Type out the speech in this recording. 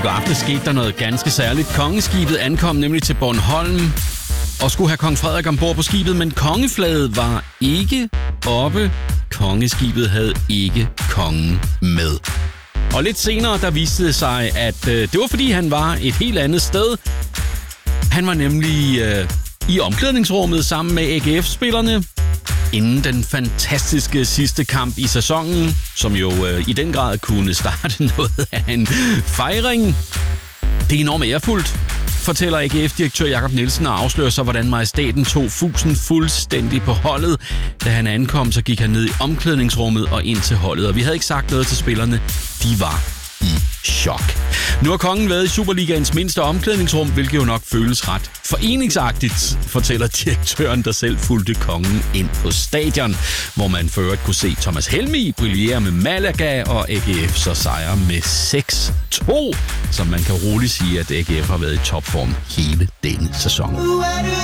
går aftes skete der noget ganske særligt. Kongeskibet ankom nemlig til Bornholm og skulle have kong Frederik ombord på skibet, men kongeflaget var ikke oppe. Kongeskibet havde ikke kongen med. Og lidt senere, der viste det sig, at det var fordi, han var et helt andet sted. Han var nemlig i omklædningsrummet sammen med AGF-spillerne inden den fantastiske sidste kamp i sæsonen, som jo i den grad kunne starte noget af en fejring. Det er enormt ærefuldt, fortæller AGF-direktør Jakob Nielsen og afslører så, hvordan majestaten tog fusen fuldstændig på holdet. Da han ankom, så gik han ned i omklædningsrummet og ind til holdet, og vi havde ikke sagt noget til spillerne. De var i chok. Nu har kongen været i Superligaens mindste omklædningsrum, hvilket jo nok føles ret foreningsagtigt, fortæller direktøren, der selv fulgte kongen ind på stadion, hvor man for øvrigt kunne se Thomas Helmig brillere med Malaga og AGF så sejre med 6-2, så man kan roligt sige, at AGF har været i topform hele denne sæson.